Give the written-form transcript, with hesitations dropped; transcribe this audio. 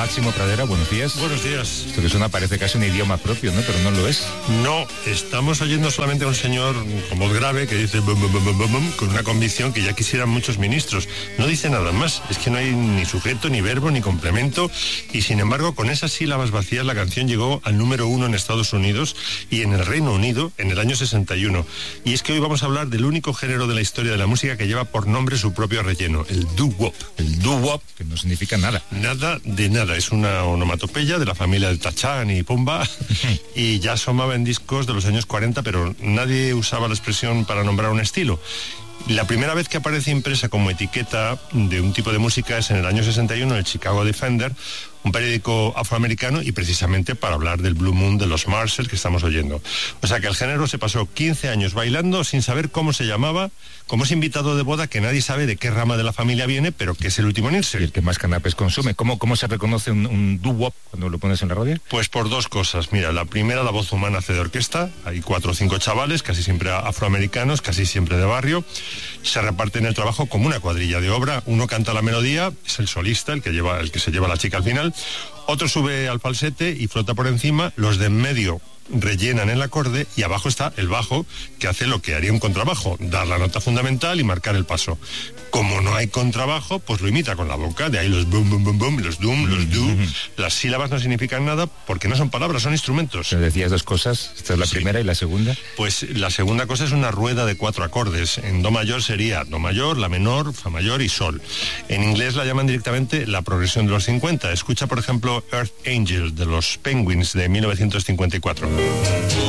Máximo Pradera, buenos días. Buenos días. Esto que suena parece casi un idioma propio, ¿no? Pero no lo es. No, estamos oyendo solamente a un señor con voz grave que dice bum, bum, bum, bum, bum, con una convicción que ya quisieran muchos ministros. No dice nada más, es que no hay ni sujeto, ni verbo, ni complemento, y sin embargo con esas sílabas vacías la canción llegó al número 1 en Estados Unidos y en el Reino Unido en el año 61. Y es que hoy vamos a hablar del único género de la historia de la música que lleva por nombre su propio relleno, el doo-wop. El doo-wop, que no significa nada. Nada de nada, es una onomatopeya de la familia del Tachán y Pumba y ya asomaba en discos de los años 40, pero nadie usaba la expresión para nombrar un estilo. La primera vez que aparece impresa como etiqueta de un tipo de música es en el año 61 en el Chicago Defender, un periódico afroamericano, y precisamente para hablar del Blue Moon de los Marshalls que estamos oyendo. O sea que el género se pasó 15 años bailando sin saber cómo se llamaba, como ese invitado de boda que nadie sabe de qué rama de la familia viene, pero que es el último en irse. Y el que más canapés consume. ¿Cómo se reconoce un doo-wop cuando lo pones en la radio? Pues por dos cosas. Mira, la primera, la voz humana hace de orquesta. Hay 4 o 5 chavales, casi siempre afroamericanos, casi siempre de barrio. Se reparten el trabajo como una cuadrilla de obra. Uno canta la melodía, es el solista, el que se lleva a la chica al final. Otro sube al falsete y flota por encima. Los de en medio rellenan el acorde y abajo está el bajo, que hace lo que haría un contrabajo, dar la nota fundamental y marcar el paso. Como no hay contrabajo, pues lo imita con la boca, de ahí los bum, bum, bum, bum, los dum, los du. Las sílabas no significan nada porque no son palabras, son instrumentos. Pero decías dos cosas, esta es la primera y la segunda. Pues la segunda cosa es una rueda de 4 acordes. En do mayor sería do mayor, la menor, fa mayor y sol. En inglés la llaman directamente la progresión de los 50. Escucha, por ejemplo, Earth Angel de los Penguins de 1954.